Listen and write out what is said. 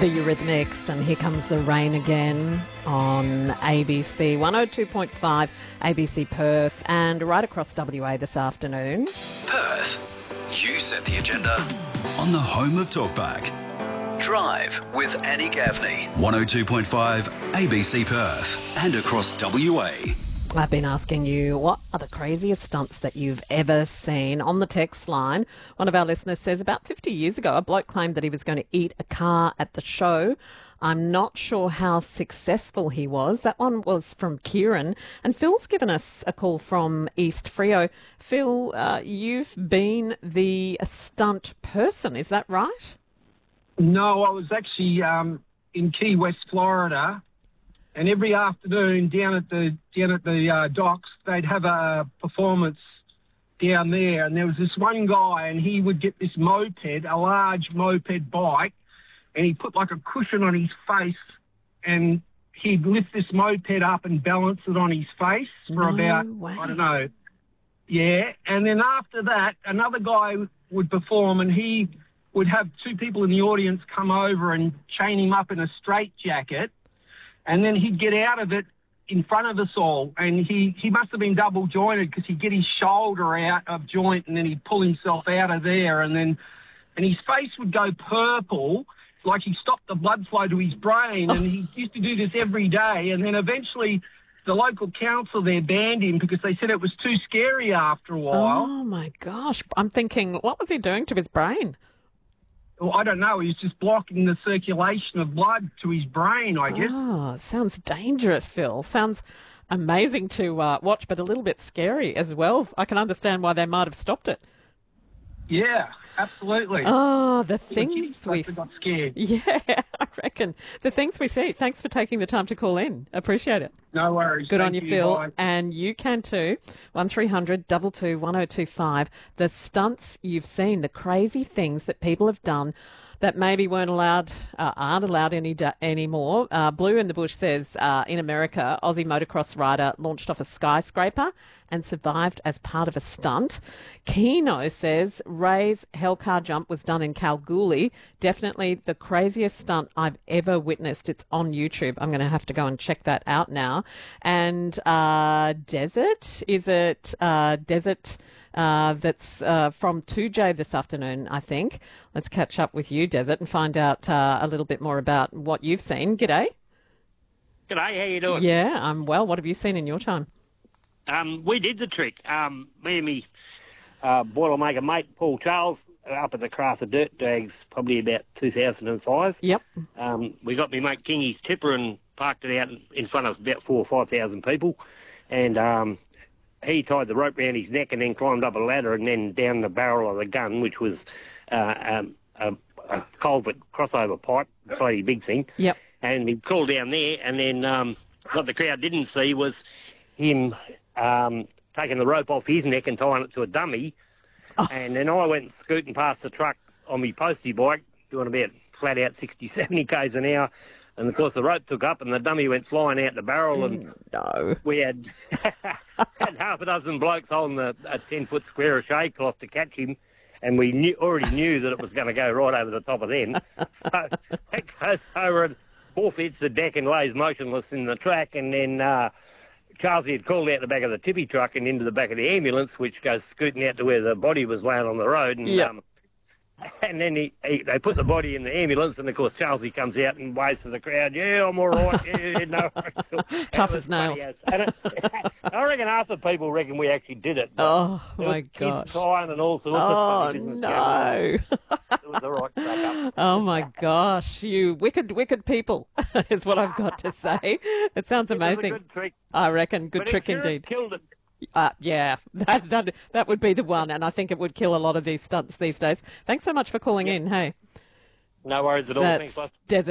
The Eurythmics, and Here Comes the Rain Again on ABC 102.5, ABC Perth, and right across WA this afternoon. Perth, you set the agenda on the home of Talkback. Drive with Annie Gaffney, 102.5 ABC Perth, and across WA. I've been asking you, what are the craziest stunts that you've ever seen? On the text line, one of our listeners says, about 50 years ago, a bloke claimed that he was going to eat a car at the show. I'm not sure how successful he was. That one was from Kieran. And Phil's given us a call from East Freo. Phil, you've been the stunt person, is that right? No, I was actually in Key West, Florida. And every afternoon down at the docks, they'd have a performance down there. And there was this one guy, and he would get this moped, a large moped bike, and he'd put like a cushion on his face, and he'd lift this moped up and balance it on his face for I don't know. Yeah. And then after that, another guy would perform, and he would have two people in the audience come over and chain him up in a straitjacket. And then he'd get out of it in front of us all. And he must have been double jointed because he'd get his shoulder out of joint and then he'd pull himself out of there. And his face would go purple, like he stopped the blood flow to his brain. And he used to do this every day. And then eventually the local council there banned him because they said it was too scary after a while. Oh, my gosh. I'm thinking, what was he doing to his brain? Well, I don't know. He was just blocking the circulation of blood to his brain, I guess. Oh, sounds dangerous, Phil. Sounds amazing to watch, but a little bit scary as well. I can understand why they might have stopped it. Yeah, absolutely. Oh, the things we got scared. Yeah, I reckon. The things we see. Thanks for taking the time to call in. Appreciate it. No worries. Good on you, Phil. Bye. And you can too. 1300 22 1025. The stunts you've seen, the crazy things that people have done that maybe aren't allowed anymore. Blue in the Bush says, in America, Aussie motocross rider launched off a skyscraper and survived as part of a stunt. Keno says, Ray's Hellcar jump was done in Kalgoorlie. Definitely the craziest stunt I've ever witnessed. It's on YouTube. I'm going to have to go and check that out now. And Desert, is it Desert? That's from 2J this afternoon, I think. Let's catch up with you, Desert, and find out a little bit more about what you've seen. G'day. G'day, how you doing? Yeah, I'm well. What have you seen in your time? We did the trick. Me and me Boilermaker mate, Paul Charles, up at the Craft of Dirt Drags, probably about 2005. Yep. We got me mate Kingy's tipper and parked it out in front of about 4,000 or 5,000 people. And he tied the rope around his neck and then climbed up a ladder and then down the barrel of the gun, which was a culvert crossover pipe, bloody big thing. Yep. And he crawled down there, and then what the crowd didn't see was him taking the rope off his neck and tying it to a dummy. Oh. And then I went scooting past the truck on my postie bike, doing about flat out 60, 70 k's an hour. And, of course, the rope took up and the dummy went flying out the barrel. And we had half a dozen blokes holding a 10-foot square of shade cloth to catch him. And we already knew that it was going to go right over the top of them. So it goes over and forfeits the deck and lays motionless in the track. And then Charlesy had called out the back of the tippy truck and into the back of the ambulance, which goes scooting out to where the body was laying on the road. And, and then they put the body in the ambulance, and, of course, Charlesy comes out and waves to the crowd, yeah, I'm all right, yeah, no worries. Tough as nails. And I reckon half the people reckon we actually did it. Oh, my gosh. Kids crying and all sorts of funny business going on. It was a right crack up. Oh, my gosh. You wicked people is what I've got to say. It sounds amazing. It was a good trick. I reckon. Good trick indeed. Killed it. Yeah, that would be the one, and I think it would kill a lot of these stunts these days. Thanks so much for calling in, hey. No worries at all. That's Thanks, bud. Desert.